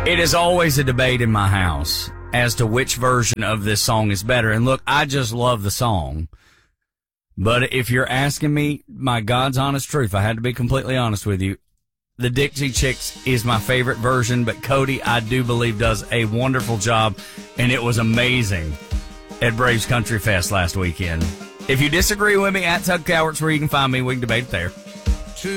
It is always a debate in my house as to which version of this song is better. And look, I just love the song. But if you're asking me my God's honest truth, I had to be completely honest with you. The Dixie Chicks is my favorite version, but Cody, I do believe, does a wonderful job, and it was amazing at Braves Country Fest last weekend. If you disagree with me, at Tug Cowart's where you can find me. We can debate there.